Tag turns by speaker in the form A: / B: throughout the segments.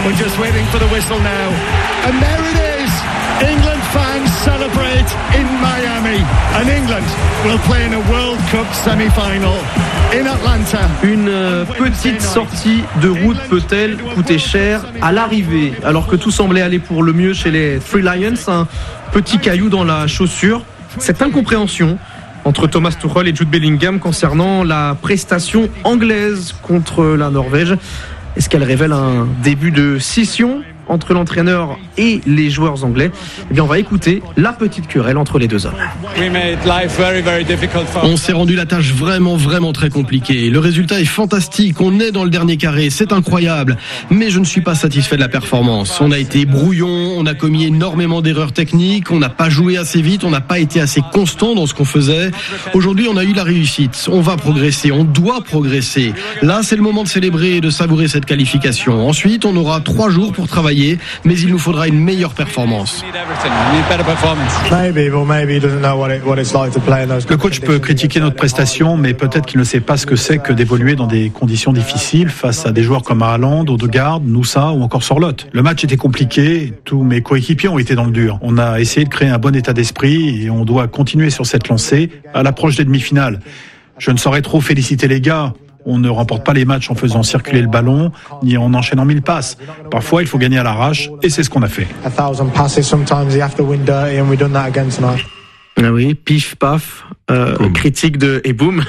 A: We're just waiting for the whistle now. And there it is. England fans celebrate in Miami. And England will play in a World Cup semi-final in Atlanta.
B: Une petite sortie de route peut-elle coûter cher à l'arrivée, alors que tout semblait aller pour le mieux chez les Three Lions. Un petit caillou dans la chaussure. Cette incompréhension entre Thomas Tuchel et Jude Bellingham concernant la prestation anglaise contre la Norvège. Est-ce qu'elle révèle un début de scission entre l'entraîneur et les joueurs anglais? Eh bien, on va écouter la petite querelle entre les deux hommes.
C: On s'est rendu la tâche vraiment très compliquée. Le résultat est fantastique. On est dans le dernier carré. C'est incroyable. Mais je ne suis pas satisfait de la performance. On a été brouillon. On a commis énormément d'erreurs techniques. On n'a pas joué assez vite. On n'a pas été assez constant dans ce qu'on faisait. Aujourd'hui, on a eu la réussite. On va progresser. On doit progresser. Là, c'est le moment de célébrer et de savourer cette qualification. Ensuite, on aura 3 jours pour travailler. Mais il nous faudra une meilleure performance.
D: Le coach peut critiquer notre prestation, mais peut-être qu'il ne sait pas ce que c'est que d'évoluer dans des conditions difficiles face à des joueurs comme Haaland, Odegaard, Nusa ou encore Sorloth. Le match était compliqué, tous mes coéquipiers ont été dans le dur. On a essayé de créer un bon état d'esprit et on doit continuer sur cette lancée à l'approche des demi-finales. Je ne saurais trop féliciter les gars. On ne remporte pas les matchs en faisant circuler le ballon, ni en enchaînant 1000 passes. Parfois, il faut gagner à l'arrache, et c'est ce qu'on a fait.
B: Ah oui, pif, paf, critique de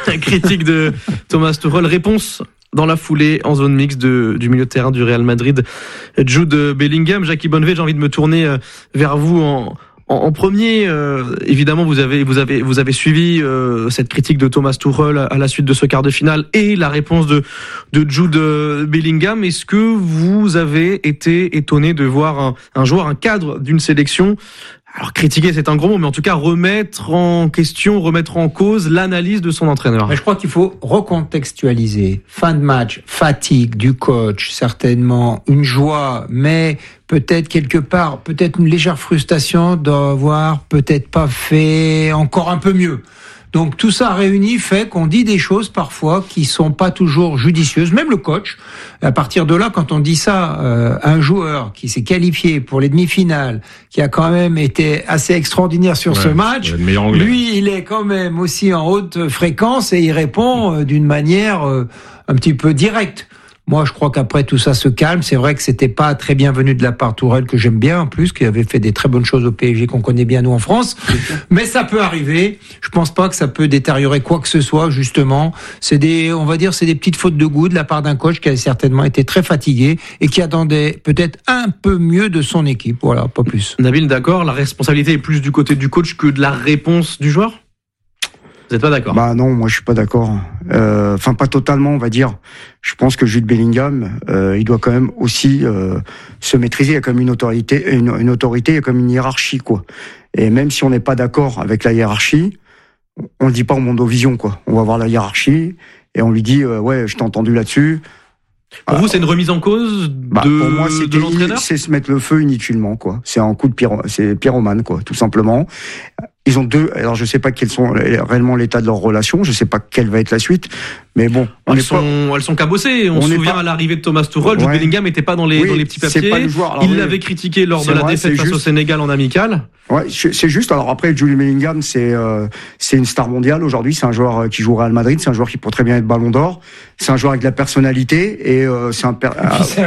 B: Thomas Tuchel. Réponse dans la foulée, en zone mixte du milieu de terrain du Real Madrid, Jude Bellingham. Jackie Bonnevet, j'ai envie de me tourner vers vous en premier. Évidemment, vous avez suivi cette critique de Thomas Tuchel à la suite de ce quart de finale et la réponse de Jude Bellingham. Est-ce que vous avez été étonné de voir un joueur, un cadre d'une sélection, alors critiquer c'est un gros mot, mais en tout cas remettre en question, remettre en cause l'analyse de son entraîneur?
E: Mais je crois qu'il faut recontextualiser. Fin de match, fatigue du coach, certainement une joie, mais peut-être quelque part, peut-être une légère frustration d'avoir peut-être pas fait encore un peu mieux. Donc tout ça réuni fait qu'on dit des choses parfois qui sont pas toujours judicieuses, même le coach. À partir de là, quand on dit ça, un joueur qui s'est qualifié pour les demi-finales, qui a quand même été assez extraordinaire sur ce match, lui, il est quand même aussi en haute fréquence et il répond d'une manière un petit peu directe. Moi, je crois qu'après tout ça se calme. C'est vrai que c'était pas très bienvenu de la part de Tourelle, que j'aime bien en plus, qui avait fait des très bonnes choses au PSG qu'on connaît bien nous en France. Mais ça peut arriver. Je pense pas que ça peut détériorer quoi que ce soit, justement. C'est des petites fautes de goût de la part d'un coach qui a certainement été très fatigué et qui attendait peut-être un peu mieux de son équipe. Voilà, pas plus.
B: Nabil, d'accord. La responsabilité est plus du côté du coach que de la réponse du joueur? Vous n'êtes pas d'accord?
F: Bah non, moi je suis pas d'accord. Enfin pas totalement, on va dire. Je pense que Jude Bellingham, il doit quand même aussi se maîtriser. Il y a quand même une autorité, il y a comme une hiérarchie, quoi. Et même si on n'est pas d'accord avec la hiérarchie, on le dit pas au Mondovision, quoi. On va voir la hiérarchie et on lui dit ouais, je t'ai entendu là-dessus.
B: Pour vous, c'est une remise en cause
F: pour moi,
B: de l'entraîneur?
F: C'est se mettre le feu inutilement, quoi. C'est un coup de c'est pyromane, quoi, tout simplement. Ils ont deux. Alors, je sais pas quels sont réellement l'état de leur relation. Je sais pas quelle va être la suite. Mais bon,
B: elles sont cabossées. On se souvient à l'arrivée de Thomas Tuchel, Jude Bellingham n'était pas dans les petits papiers.
F: Pas le joueur.
B: Il l'avait critiqué lors de la défaite face au Sénégal en amical.
F: Ouais, c'est juste. Alors après, Jude Bellingham, c'est une star mondiale aujourd'hui. C'est un joueur qui joue au Real Madrid. C'est un joueur qui peut très bien être Ballon d'Or. C'est un joueur avec de la personnalité et c'est un